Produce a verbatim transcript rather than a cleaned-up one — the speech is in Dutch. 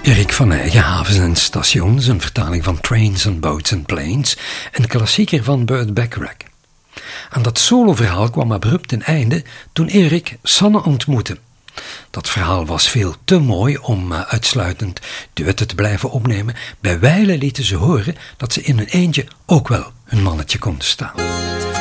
Erik van Eyck, Havens en Stations, een vertaling van Trains and Boats and Planes, een klassieker van Burt Bacharach. Aan dat soloverhaal kwam abrupt een einde toen Erik Sanne ontmoette. Dat verhaal was veel te mooi om uh, uitsluitend duetten te blijven opnemen. Bij wijle lieten ze horen dat ze in hun eentje ook wel hun mannetje konden staan.